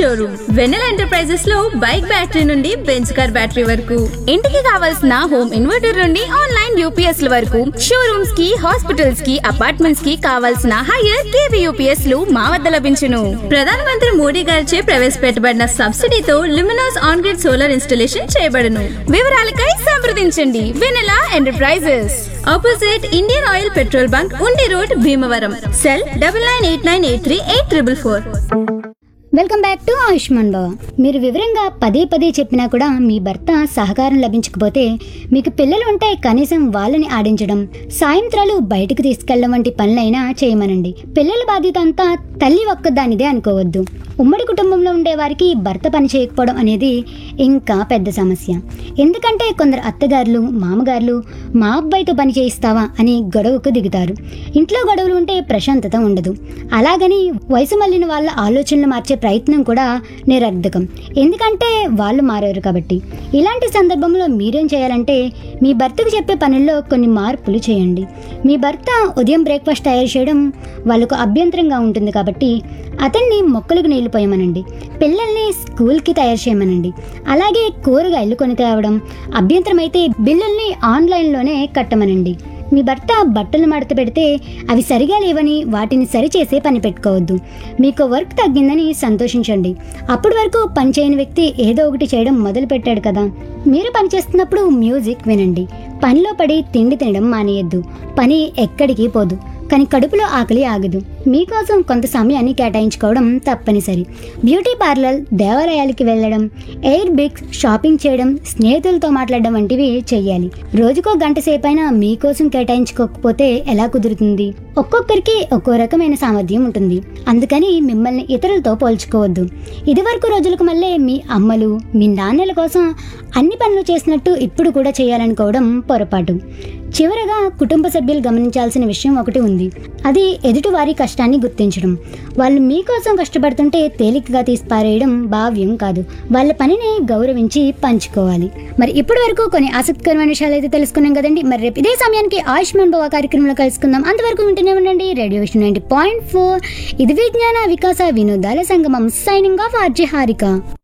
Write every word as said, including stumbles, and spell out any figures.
Showroom వెన్నెల enterprises లో bike battery నుండి bench car battery వరకు, ఇంటికి కావాల్సిన హోమ్ ఇన్వర్టర్ నుండి ఆన్లైన్ యూపీఎస్ ల వరకు, షోరూమ్స్ కి, హాస్పిటల్స్ కి, అపార్ట్మెంట్స్ కి కావాల్సిన హైయర్ కేవీ యూపీఎస్ లు మా వద్ద లభించును. ప్రధానమంత్రి మోడీ గారిచే ప్రవేశపెట్టబడిన సబ్సిడీతో Luminous on grid solar installation చేయబడును. వివరాలకై సంప్రదించండి వెన్నెల enterprises, opposite Indian oil petrol bunk, ఉండి road, Bhimavaram. Cell double nine eight nine eight three eight triple four. Welcome back to Ayushman భవ. మీరు వివరంగా పదే పదే చెప్పినా కూడా మీ భర్త సహకారం లభించకపోతే, మీకు పిల్లలు ఉంటే కనీసం వాళ్ళని ఆడించడం, సాయంత్రాలు బయటకు తీసుకెళ్లడం వంటి పనులైనా చేయమనండి. పిల్లల బాధ్యత అంతా తల్లి ఒక్కదానిదే అనుకోవద్దు. ఉమ్మడి కుటుంబంలో ఉండే వారికి భర్త పని చేయకపోవడం అనేది ఇంకా పెద్ద సమస్య. ఎందుకంటే కొందరు అత్తగారులు, మామగారులు మా అబ్బాయితో పని చేయిస్తావా అని గొడవకు దిగుతారు. ఇంట్లో గొడవలు ఉంటే ప్రశాంతత ఉండదు. అలాగని వయసు మళ్ళిన వాళ్ళ ఆలోచనలు మార్చే ప్రయత్నం కూడా నిరర్ధకం. ఎందుకంటే వాళ్ళు మారారు కాబట్టి. ఇలాంటి సందర్భంలో మీరేం చేయాలంటే, మీ భర్తకు చెప్పే పనుల్లో కొన్ని మార్పులు చేయండి. మీ భర్త ఉదయం బ్రేక్ఫాస్ట్ తయారు చేయడం వాళ్ళకు అభ్యంతరంగా ఉంటుంది కాబట్టి అతన్ని మొక్కలకు నీళ్లు పోయమనండి. పిల్లల్ని స్కూల్కి తయారు చేయమనండి. అలాగే కూరగాయలు కొని తేవడం అభ్యంతరమైతే బిల్లుల్ని ఆన్లైన్లోనే కట్టమనండి. మీ భర్త బట్టలు మడత పెడితే అవి సరిగా లేవని వాటిని సరిచేసే పని పెట్టుకోవద్దు. మీకు వర్క్ తగ్గిందని సంతోషించండి. అప్పటి వరకు పని చేయని వ్యక్తి ఏదో ఒకటి చేయడం మొదలు పెట్టాడు కదా. మీరు పని చేస్తున్నప్పుడు మ్యూజిక్ వినండి. పనిలో పడి తిండి తినడం మానేయద్దు. పని ఎక్కడికి పోదు, కానీ కడుపులో ఆకలి ఆగదు. మీకోసం కొంత సమయాన్ని కేటాయించుకోవడం తప్పనిసరి. బ్యూటీ పార్లర్, దేవాలయాలకి వెళ్ళడం, ఎయిర్ బిగ్స్, షాపింగ్ చేయడం, స్నేహితులతో మాట్లాడడం వంటివి చెయ్యాలి. రోజుకో గంట సేపైనా మీకోసం కేటాయించుకోకపోతే ఎలా కుదురుతుంది? ఒక్కొక్కరికి ఒక్కో రకమైన సామర్థ్యం ఉంటుంది. అందుకని మిమ్మల్ని ఇతరులతో పోల్చుకోవద్దు. ఇదివరకు రోజులకు మళ్ళీ మీ అమ్మలు, మీ నాన్నల కోసం అన్ని పనులు చేసినట్టు ఇప్పుడు కూడా చేయాలనుకోవడం పొరపాటు. చివరగా కుటుంబ సభ్యులు గమనించాల్సిన విషయం ఒకటి ఉంది. అది ఎదుటివారి కష్టాన్ని గుర్తించడం. వాళ్ళు మీకోసం కష్టపడుతుంటే తేలికగా తీసి పారేయడం భావ్యం కాదు. వాళ్ళ పనిని గౌరవించి పంచుకోవాలి. మరి ఇప్పటి వరకు కొన్ని ఆసక్తికరమైన విషయాలు అయితే తెలుసుకున్నాం కదండి. మరి రేపు ఇదే సమయానికి ఆయుష్మాన్ భవ కార్యక్రమంలో కలుసుకుందాం. అంతవరకు వింటూనే ఉండండి radio vision ninety point four. ఇది విజ్ఞాన వికాస వినోదాల సంగమం. Signing off RJ Harika.